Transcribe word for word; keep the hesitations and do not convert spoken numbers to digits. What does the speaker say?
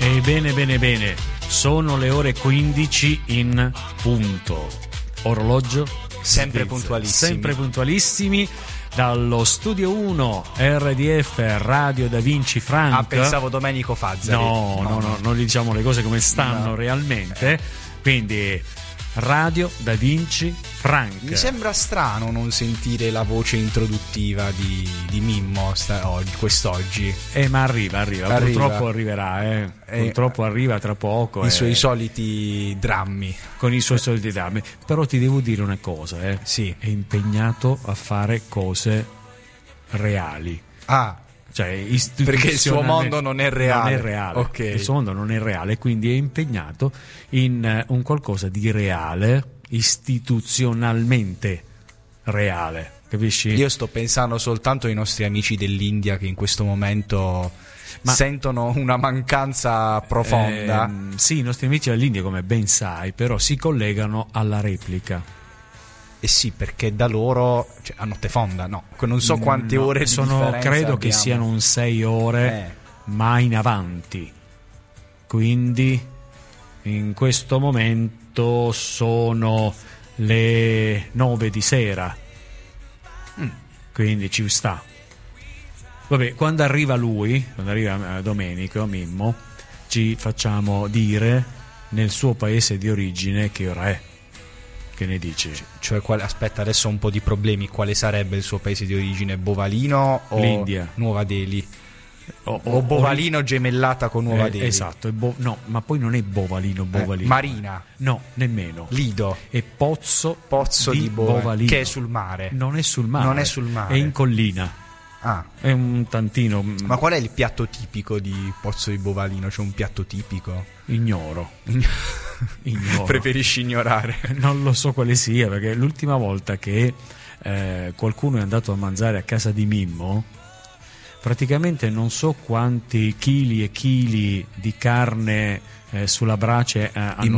E bene, bene, bene. Sono le ore quindici in punto. Orologio sempre Svizzera. puntualissimi. Sempre puntualissimi. Dallo studio uno R D F Radio Da Vinci Frank. Ah, pensavo Domenico Fazzari. No, no, no, no, non gli diciamo le cose come stanno no. realmente. Eh. Quindi Radio Da Vinci Frank. Mi sembra strano non sentire la voce introduttiva di, di Mimmo sta, oh, quest'oggi. Eh, ma arriva, arriva, arriva. purtroppo arriverà, eh. Eh, Purtroppo arriva tra poco. I eh. suoi soliti drammi. Con i suoi soliti drammi. Però ti devo dire una cosa, eh. Sì. È impegnato a fare cose reali. Ah, Cioè, perché il suo mondo non è reale. Non è reale. Okay. Il suo mondo non è reale, quindi è impegnato in uh, un qualcosa di reale, istituzionalmente reale. Capisci? Io sto pensando soltanto ai nostri amici dell'India che in questo momento Ma, sentono una mancanza profonda. Ehm, sì, i nostri amici dell'India, come ben sai, però si collegano alla replica. Eh sì, perché da loro, cioè, a notte fonda, no, non so quante no, ore sono, di differenza credo abbiamo. Che siano un sei ore, eh. ma in avanti. Quindi in questo momento sono le nove di sera. Mm. Quindi ci sta. Vabbè, quando arriva lui, quando arriva Domenico, Mimmo, ci facciamo dire nel suo paese di origine che ora è. Che ne dici? Cioè, quale, aspetta, adesso ho un po' di problemi. Quale sarebbe il suo paese di origine? Bovalino o l'India? Nuova Delhi? O, o, o Bovalino o, gemellata con Nuova eh, Delhi? Esatto, è bo- no, ma poi non è Bovalino, Bovalino. Eh, Marina? No, nemmeno. Lido? È Pozzo, Pozzo di, di Bovalino, Bovalino. che è sul mare. Non è sul mare. Non è sul mare. È in collina. Ah. È un tantino. Ma qual è il piatto tipico di Pozzo di Bovalino? C'è un piatto tipico? Ignoro. Ignoro. Preferisci ignorare? Non lo so quale sia, perché l'ultima volta che eh, qualcuno è andato a mangiare a casa di Mimmo, praticamente non so quanti chili e chili di carne eh, sulla brace eh, hanno